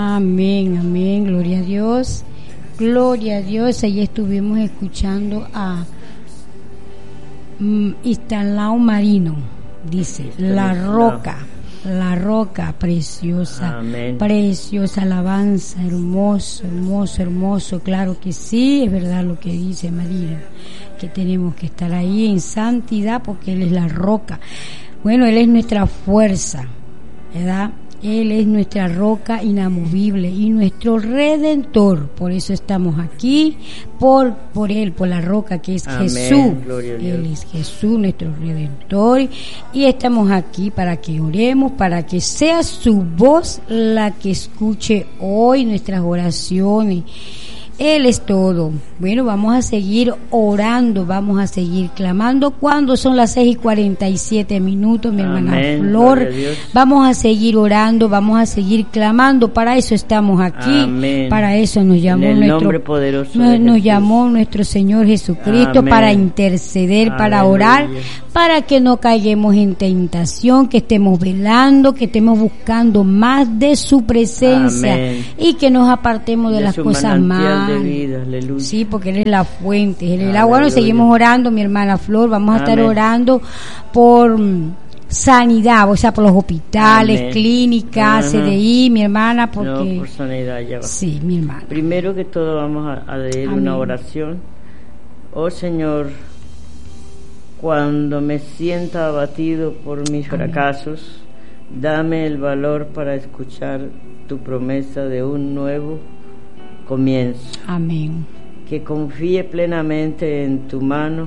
Amén, amén, gloria a Dios. Gloria a Dios. Ahí estuvimos escuchando a Stanislao Marino. Dice, la roca preciosa. Amén. Preciosa alabanza, hermoso, hermoso, hermoso. Claro que sí, es verdad lo que dice María, que tenemos que estar ahí en santidad porque Él es la roca. Bueno, Él es nuestra fuerza, ¿verdad? Él es nuestra roca inamovible y nuestro Redentor. Por eso estamos aquí, por Él, por la roca que es Amén. Jesús. Gloria a Dios. Él es Jesús, nuestro Redentor. Y estamos aquí para que oremos, para que sea su voz la que escuche hoy nuestras oraciones. Él es todo. Bueno, vamos a seguir orando, vamos a seguir clamando. Cuando son las 6:47, mi hermana Amén. Flor, Gloria a Dios. vamos a seguir orando, vamos a seguir clamando. Para eso estamos aquí. Amén. Para eso nos llamó En el nombre poderoso de nos Jesús. llamó nuestro Señor Jesucristo. Amén. Para interceder, para Aleluya. orar, para que no caiguemos en tentación, que estemos velando, que estemos buscando más de su presencia. Amén. Y que nos apartemos de las su cosas manantial malas. de vida, aleluya. Sí, porque Él es la fuente, Él es el Aleluya. agua. Bueno, seguimos orando, mi hermana Flor, vamos a estar Amén. orando por sanidad, o sea, por los hospitales, Amén. clínicas, Ajá. CDI, mi hermana, porque... No, por sanidad ya va. Sí, mi hermana. Primero que todo vamos a leer Amén. una oración. Oh Señor, cuando me sienta abatido por mis fracasos, dame el valor para escuchar tu promesa de un nuevo comienzo. Amén. Que confíe plenamente en tu mano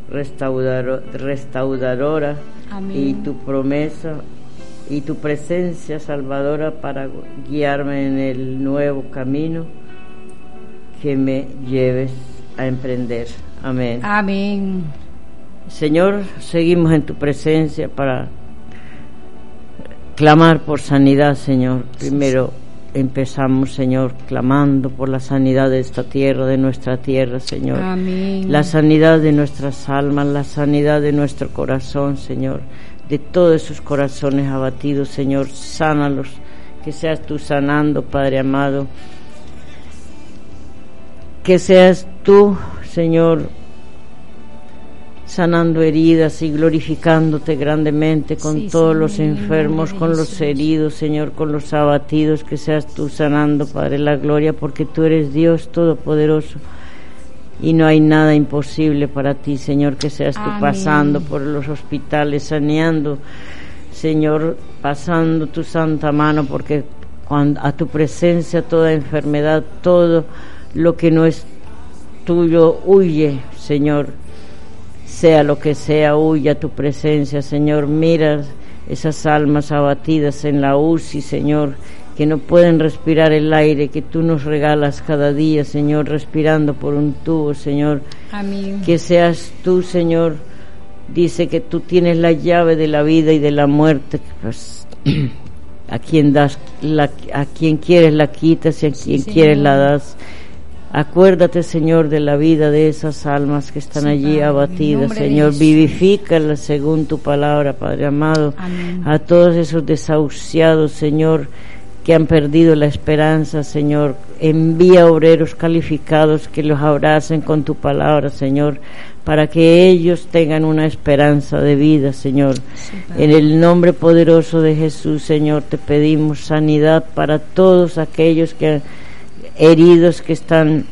restauradora. Amén. Y tu promesa y tu presencia salvadora para guiarme en el nuevo camino que me lleves a emprender. Amén. Amén. Señor, seguimos en tu presencia para clamar por sanidad, Señor. Primero empezamos, Señor, clamando por la sanidad de esta tierra, de nuestra tierra, Señor. Amén. La sanidad de nuestras almas, la sanidad de nuestro corazón, Señor. De todos esos corazones abatidos, Señor, sánalos. Que seas tú sanando, Padre amado. Que seas tú, Señor, sanando heridas y glorificándote grandemente con Sí, todos Señor, los en el enfermos, nombre de con los Jesús. heridos, Señor, con los abatidos, que seas tú sanando, Padre, la gloria, porque tú eres Dios Todopoderoso y no hay nada imposible para ti, Señor, que seas tú Amén. pasando por los hospitales, saneando, Señor, pasando tu santa mano, porque cuando a tu presencia toda enfermedad, todo lo que no es tuyo huye, Señor. Sea lo que sea, huye a tu presencia, Señor. Mira esas almas abatidas en la UCI, Señor, que no pueden respirar el aire que tú nos regalas cada día, Señor, respirando por un tubo, Señor. Amén. Que seas tú, Señor. Dice que tú tienes la llave de la vida y de la muerte, pues, a quien quieres la quitas y a quien quieres la das. Acuérdate, Señor, de la vida de esas almas que están allí Padre, abatidas, en Señor. nombre de Jesús. Vivifícalas según tu palabra, Padre amado. Amén. A todos esos desahuciados, Señor, que han perdido la esperanza, Señor. Envía obreros calificados que los abracen con tu palabra, Señor, para que ellos tengan una esperanza de vida, Señor. Sí, Padre. En el nombre poderoso de Jesús, Señor, te pedimos sanidad para todos aquellos que heridos que están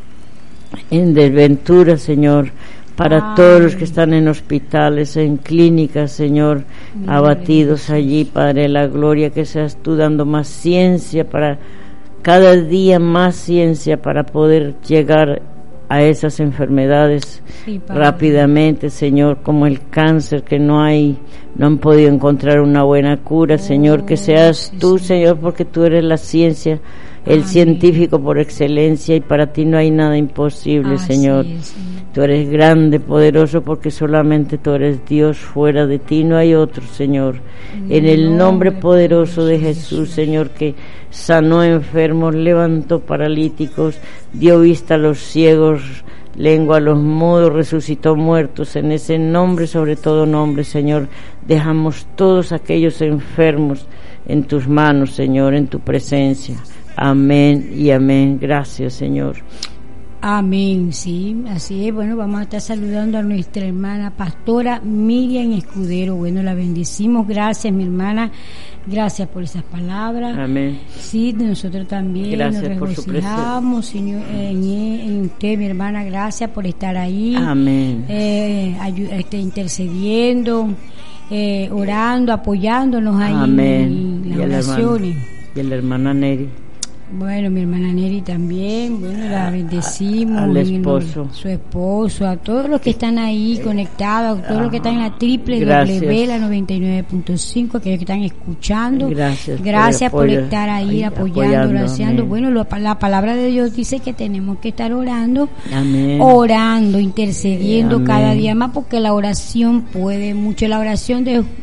en desventura, Señor, para todos los que están en hospitales, en clínicas, Señor, abatidos allí, Padre de la gloria, que seas tú dando más ciencia para cada día, más ciencia para poder llegar a esas enfermedades Sí, Padre. rápidamente, Señor, como el cáncer, que no han podido encontrar una buena cura, Señor, que seas sí, tú, Señor. Señor, porque tú eres la ciencia, el Amén. científico por excelencia, y para ti no hay nada imposible, Así Señor. es, Señor. Tú eres grande, poderoso, porque solamente tú eres Dios, fuera de ti no hay otro, Señor. En el nombre poderoso de Jesús, Señor, que sanó enfermos, levantó paralíticos, dio vista a los ciegos, lengua a los mudos, resucitó muertos. En ese nombre, sobre todo nombre, Señor, dejamos todos aquellos enfermos en tus manos, Señor, en tu presencia. Amén y amén. Gracias, Señor. Amén, sí, así es. Bueno, vamos a estar saludando a nuestra hermana pastora Miriam Escudero. Bueno, la bendecimos. Gracias, mi hermana. Gracias por esas palabras. Amén. Sí, nosotros también gracias nos regocijamos, Señor, en usted, mi hermana. Gracias por estar ahí. Amén. Intercediendo, orando, apoyándonos ahí. Amén. En las oraciones. Y a la hermana Neri. Bueno, mi hermana Neri también, bueno, la bendecimos. Al esposo. Su esposo, a todos los que están ahí conectados, a todos los que están en la www, la 99.5, aquellos que están escuchando. Gracias por estar ahí apoyando, orando. Bueno, la palabra de Dios dice que tenemos que estar orando, amén, orando, intercediendo, amén, cada día más, porque la oración puede mucho, la oración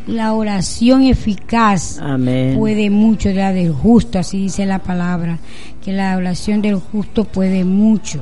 eficaz, amén, puede mucho, la del justo, así dice la palabra, que la oración del justo puede mucho,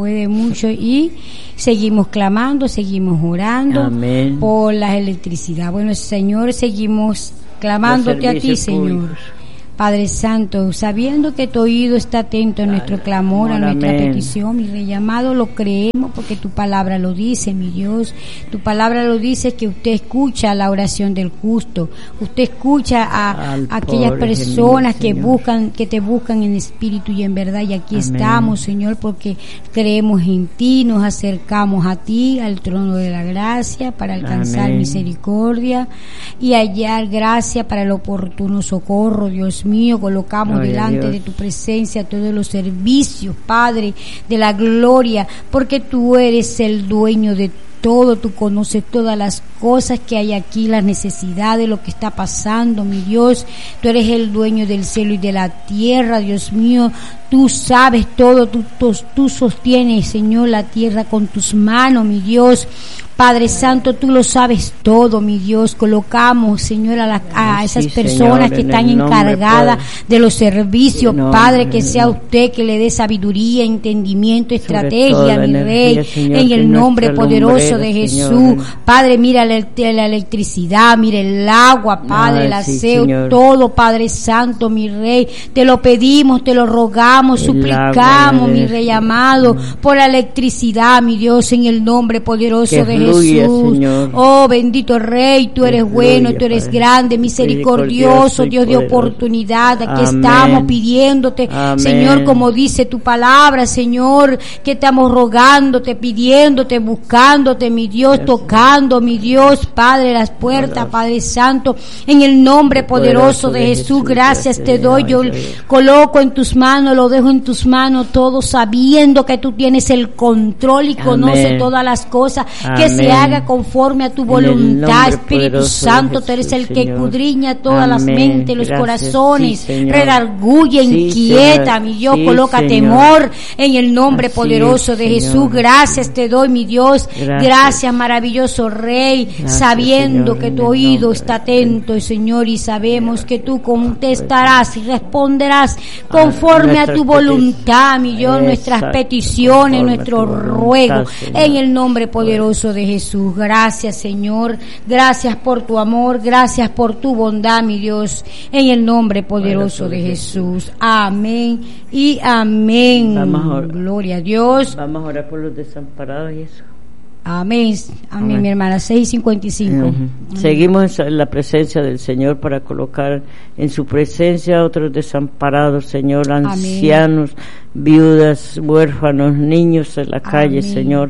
y seguimos clamando, seguimos orando, amén, por la electricidad. Bueno, Señor, seguimos clamándote a ti, Señor. Públicos. Padre Santo, sabiendo que tu oído está atento a nuestro clamor, a nuestra petición, mi rey amado, lo creemos porque tu palabra lo dice, mi Dios. Tu palabra lo dice, que usted escucha la oración del justo. Usted escucha a aquellas personas que te buscan en espíritu y en verdad. Y aquí estamos, Señor, porque creemos en ti, nos acercamos a ti, al trono de la gracia, para alcanzar misericordia y hallar gracia para el oportuno socorro, Dios mío. Colocamos delante de tu presencia todos los servicios, Padre, de la gloria, porque tú eres el dueño de todo, tú conoces todas las cosas que hay aquí, las necesidades, lo que está pasando, mi Dios. Tú eres el dueño del cielo y de la tierra, Dios mío. Tú sabes todo, tú sostienes, Señor, la tierra con tus manos, mi Dios. Padre Santo, tú lo sabes todo, mi Dios. Colocamos, Señor, a esas personas, Señor, que están encargadas de los servicios, Padre, que sea usted que le dé sabiduría, entendimiento, estrategia, mi Rey, Señor, en el nombre poderoso de Jesús. Señor. Padre, mira la electricidad, mira el agua, Padre, el aseo, Señor, todo, Padre Santo, mi Rey. Te lo pedimos, te lo rogamos, suplicamos, mi Rey amado, por la electricidad, mi Dios, en el nombre poderoso de Jesús. Señor. Oh, bendito Rey, tú eres bueno, tú eres grande, misericordioso, Dios de oportunidad. Aquí estamos pidiéndote, Señor, como dice tu palabra, Señor, que estamos rogándote, pidiéndote, buscándote, mi Dios, tocando, mi Dios, Padre, las puertas, Padre Santo, en el nombre poderoso de Jesús. Gracias te doy, yo coloco en tus manos, lo dejo en tus manos todo, sabiendo que tú tienes el control y conoces todas las cosas, que se haga conforme a tu voluntad, Espíritu Santo. Tú eres el que escudriña todas las mentes, los corazones, redarguye, inquieta, mi Dios, coloca temor en el nombre poderoso de Jesús. Gracias te doy, mi Dios. Gracias, maravilloso Rey, sabiendo que tu oído está atento, Señor, y sabemos que tú contestarás y responderás conforme a tu voluntad, mi Dios, nuestras peticiones, nuestros ruegos, en el nombre poderoso de Jesús. Gracias, Señor, gracias por tu amor, gracias por tu bondad, mi Dios, en el nombre poderoso de Jesús. Amén y amén. Gloria a Dios. Vamos a orar por los desamparados y eso. Amén, amén, mi hermana. 6:55. Seguimos en la presencia del Señor para colocar en su presencia a otros desamparados, Señor, ancianos, viudas, huérfanos, niños en la calle, Señor.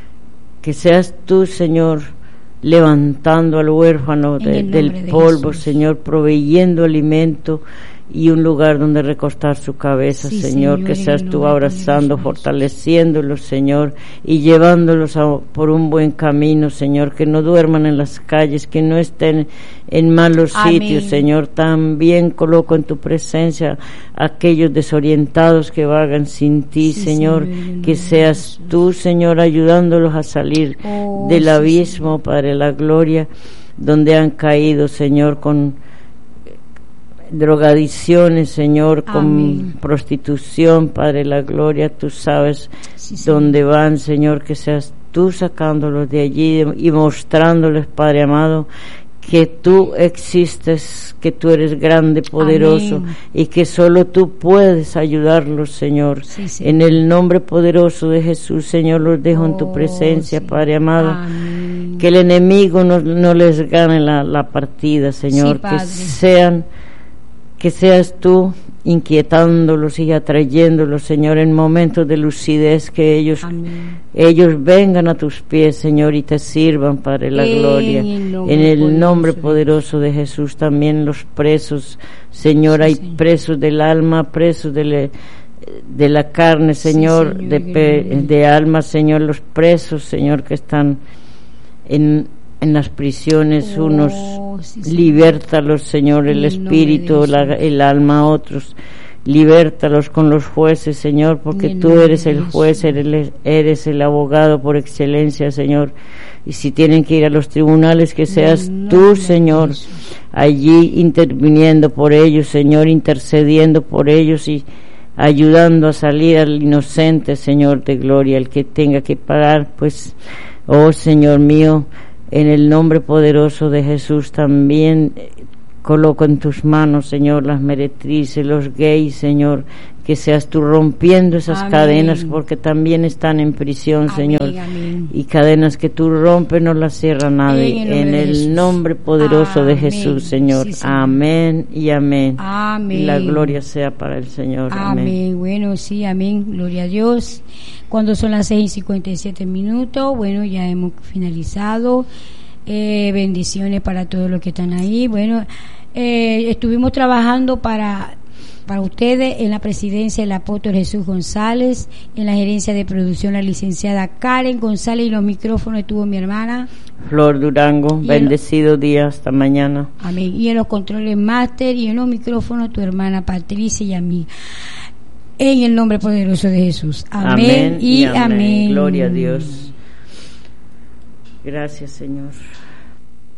Que seas tú, Señor, levantando al huérfano del polvo, Señor, proveyendo alimento y un lugar donde recostar su cabeza, Señor, que seas tú abrazando, fortaleciéndolos, Señor, y llevándolos por un buen camino, Señor, que no duerman en las calles, que no estén en malos sitios, Señor. También coloco en tu presencia a aquellos desorientados que vagan sin ti, Señor, que seas tú, Señor, ayudándolos a salir del abismo, Padre, la gloria, donde han caído, Señor, con drogadicciones, Señor, con prostitución, Padre, la gloria, tú sabes dónde van, Señor, que seas tú sacándolos de allí y mostrándoles, Padre amado, que tú existes, que tú eres grande, poderoso, amén, y que solo tú puedes ayudarlos, Señor. sí, sí. En el nombre poderoso de Jesús, Señor, los dejo en tu presencia, sí. Padre amado. Amén. Que el enemigo no les gane la partida, Señor. Sí, que seas tú inquietándolos y atrayéndolos, Señor, en momentos de lucidez, que ellos vengan a tus pies, Señor, y te sirvan, Padre, la gloria. En el nombre poderoso de Jesús, también los presos, Señor, sí, hay Señor. Presos del alma, presos de la carne, Señor, sí, Señor, de alma, Señor, los presos, Señor, que están en las prisiones, unos sí, libértalos, Señor, el espíritu, el alma, otros libértalos con los jueces, Señor, porque tú eres el juez, eres el abogado por excelencia, Señor, y si tienen que ir a los tribunales, que seas tú, Señor, allí interviniendo por ellos, Señor, intercediendo por ellos y ayudando a salir al inocente, Señor de gloria, el que tenga que pagar, pues, oh Señor mío, en el nombre poderoso de Jesús también coloco en tus manos, Señor, las meretrices, los gays, Señor, que seas tú rompiendo esas cadenas, porque también están en prisión, Señor, y cadenas que tú rompes no las cierra nadie, en el nombre poderoso deJesús, Señor. Sí, Señor. Amén y amén. Amén. Y la gloria sea para el Señor. Amén. Bueno, sí, amén, gloria a Dios. Cuando son las 6:57, bueno, ya hemos finalizado. Bendiciones para todos los que están ahí. Bueno, estuvimos trabajando para ustedes en la presidencia el apóstol Jesús González, en la gerencia de producción la licenciada Karen González, y los micrófonos estuvo mi hermana Flor Durango. Bendecido día, hasta mañana. Amén. Y en los controles máster y en los micrófonos tu hermana Patricia y a mí. En el nombre poderoso de Jesús. Amén, y amén. Gloria a Dios. Gracias, Señor.